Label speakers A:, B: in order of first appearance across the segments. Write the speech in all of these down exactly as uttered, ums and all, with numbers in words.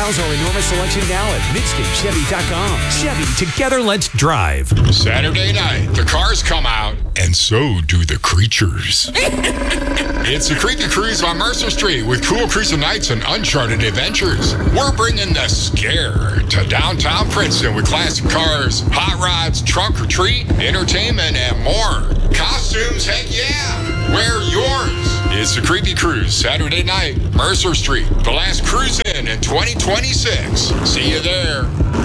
A: Browse our enormous selection now at midscape chevy dot com. Chevy, together let's drive.
B: Saturday night, the cars come out, and so do the creatures. It's the Creepy Cruise on Mercer Street with cool cruising nights and uncharted adventures. We're bringing the scare to downtown Princeton with classic cars, hot rods, trunk or treat, entertainment, and more. Costumes, heck yeah! Wear yours. It's the Creepy Cruise, Saturday night, Mercer Street. The last cruise in in twenty twenty-six. See you there.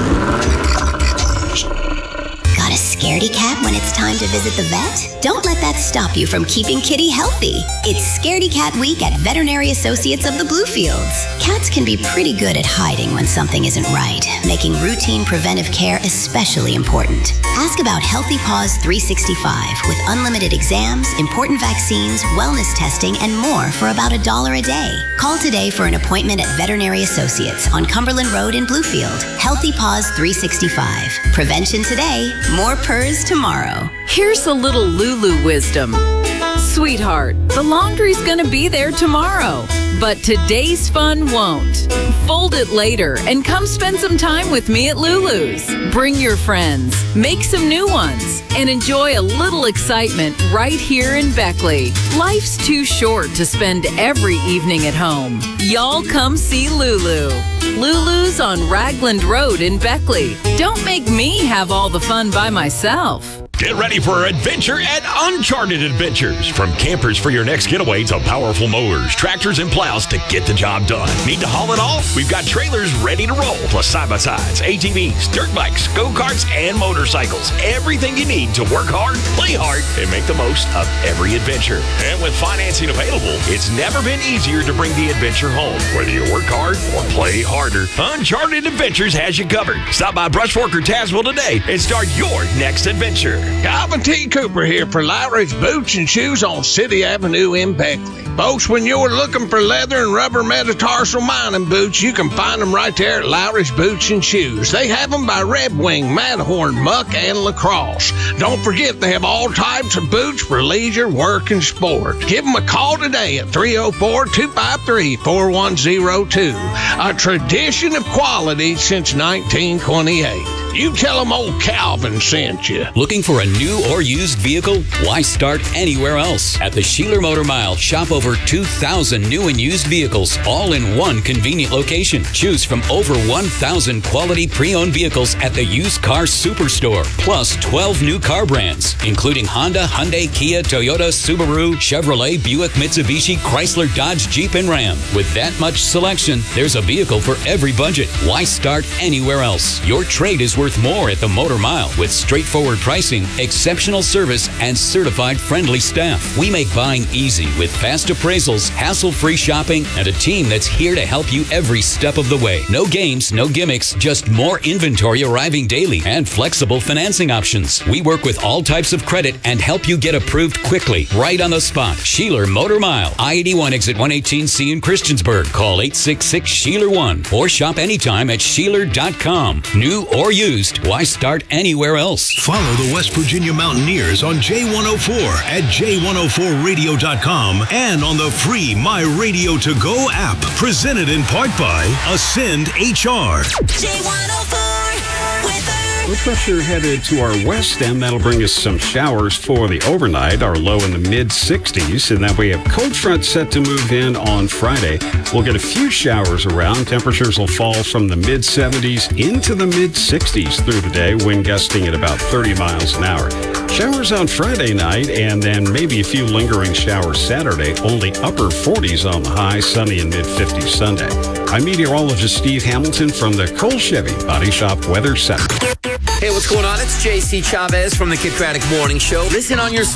C: Got a scaredy cat when it's time to visit the vet? Don't let that stop you from keeping Kitty healthy. It's Scaredy Cat Week at Veterinary Associates of the Bluefields. Cats can be pretty good at hiding when something isn't right, making routine preventive care especially important. Ask about Healthy Paws three sixty-five with unlimited exams, important vaccines, wellness testing, and more for about a dollar a day. Call today for an appointment at Veterinary Associates on Cumberland Road in Bluefield. Healthy Paws three sixty-five. Prevention today, more purrs tomorrow.
D: Here's a little Lulu wisdom. Sweetheart, the laundry's gonna be there tomorrow, but today's fun won't. Fold it later and come spend some time with me at Lulu's. Bring your friends, make some new ones, and enjoy a little excitement right here in Beckley. Life's too short to spend every evening at home. Y'all come see Lulu. Lulu's on Ragland Road in Beckley. Don't make me have all the fun by myself.
E: Get ready for adventure at Uncharted Adventures. From campers for your next getaway to powerful mowers, tractors, and plows to get the job done. Need to haul it all? We've got trailers ready to roll, plus side-by-sides, A T Vs, dirt bikes, go-karts, and motorcycles. Everything you need to work hard, play hard, and make the most of every adventure. And with financing available, it's never been easier to bring the adventure home. Whether you work hard or play harder, Uncharted Adventures has you covered. Stop by Brush Fork or Tazewell today and start your next adventure.
F: Calvin T. Cooper here for Lowry's Boots and Shoes on City Avenue in Beckley. Folks, when you're looking for leather and rubber metatarsal mining boots, you can find them right there at Lowry's Boots and Shoes. They have them by Red Wing, Matterhorn, Muck, and Lacrosse. Don't forget, they have all types of boots for leisure, work, and sport. Give them a call today at three oh four, two five three, four one oh two. A tradition of quality since nineteen twenty-eight. You tell them old Calvin sent you.
G: Looking for a new or used vehicle? Why start anywhere else? At the Sheeler Motor Mile, shop over two thousand new and used vehicles, all in one convenient location. Choose from over one thousand quality pre-owned vehicles at the Used Car Superstore, plus twelve new car brands, including Honda, Hyundai, Kia, Toyota, Subaru, Chevrolet, Buick, Mitsubishi, Chrysler, Dodge, Jeep, and Ram. With that much selection, there's a vehicle for every budget. Why start anywhere else? Your trade is worth more at the Motor Mile with straightforward pricing, exceptional service, and certified friendly staff. We make buying easy with fast appraisals, hassle-free shopping, and a team that's here to help you every step of the way. No games, no gimmicks, just more inventory arriving daily and flexible financing options. We work with all types of credit and help you get approved quickly, right on the spot. Sheeler Motor Mile, I eighty-one exit one eighteen C in Christiansburg. Call eight six six, S H E E L E R one or shop anytime at sheeler dot com. New or used, why start anywhere else?
H: Follow the West Virginia Mountaineers on J one oh four at j one oh four radio dot com and on the free My Radio To Go app. Presented in part by Ascend H R.
I: J one oh four weather.
J: Low pressure headed to our west end. That'll bring us some showers for the overnight. Our low in the mid sixties. And then we have cold front set to move in on Friday. We'll get a few showers around. Temperatures will fall from the mid seventies into the mid sixties through the day. Wind gusting at about thirty miles an hour. Showers on Friday night, and then maybe a few lingering showers Saturday. Only upper forties on the high, sunny and mid fifties Sunday. I'm meteorologist Steve Hamilton from the Cole Chevy Body Shop Weather Center.
K: Hey, what's going on? It's J C Chavez from the Kid Craddock Morning Show. Listen on your